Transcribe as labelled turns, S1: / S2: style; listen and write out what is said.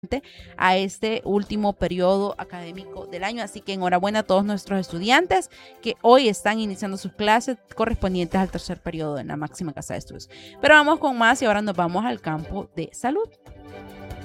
S1: a este último periodo académico del año. Así que enhorabuena a todos nuestros estudiantes que hoy están iniciando sus clases correspondientes al tercer periodo en la máxima casa de estudios. Pero vamos con más y ahora nos vamos al campo de salud.